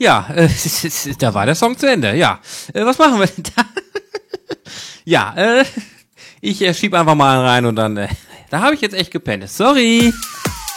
Ja, da war der Song zu Ende. Ja, was machen wir denn da? Ja, ich schieb einfach mal rein und dann, da habe ich jetzt echt gepennt. Sorry.